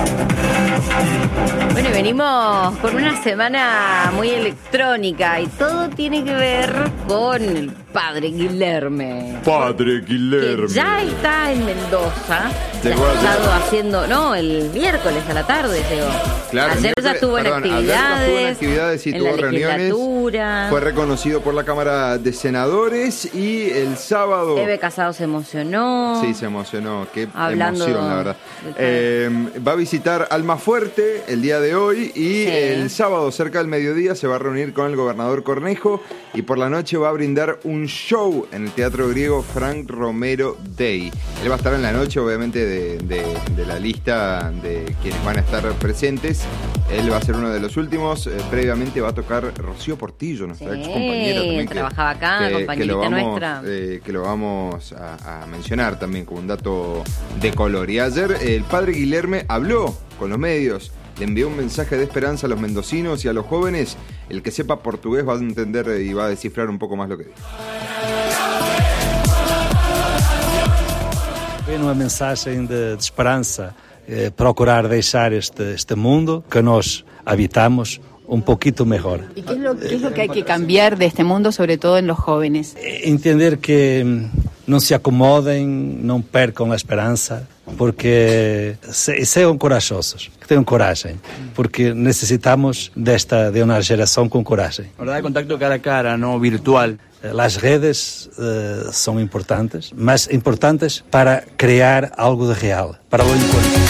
Bueno, venimos con una semana muy electrónica y todo tiene que ver con el padre Guilherme. Padre Guilherme. Que ya está en Mendoza. Llegó ha ayer. estado haciendo, no, el miércoles a la tarde llegó. Claro, ayer ya estuvo en actividades y en tuvo la reuniones. legislatura. Fue reconocido por la Cámara de Senadores y el sábado... Eve Casado se emocionó. Sí, se emocionó. Qué Hablando emoción, la verdad. Va a visitar Almafuerte el día de hoy y el sábado, cerca del mediodía, se va a reunir con el gobernador Cornejo y por la noche va a brindar un show en el Teatro Griego Frank Romero Day. Él va a estar en la noche, obviamente, de la lista de quienes van a estar presentes. Él va a ser uno de los últimos. Previamente va a tocar Rocío Portillo, nuestra ex compañera también. Trabajaba acá, compañerita nuestra. Que lo vamos a mencionar también como un dato de color. Y ayer el padre Guilherme habló con los medios. Le envió un mensaje de esperanza a los mendocinos y a los jóvenes. El que sepa portugués va a entender y va a descifrar un poco más lo que dijo. Uma mensagem de esperança, procurar deixar este mundo que nós habitamos un poquito mejor. ¿Y qué es lo que hay que cambiar de este mundo, sobre todo en los jóvenes? Entender que não se acomodem, não percam a esperança, porque sejam corajosos, que tenham coragem, porque necessitamos de uma geração com coragem. ¿Verdad? El contacto cara a cara, no virtual. Las redes son importantes, mas importantes para crear algo de real, para o encontro.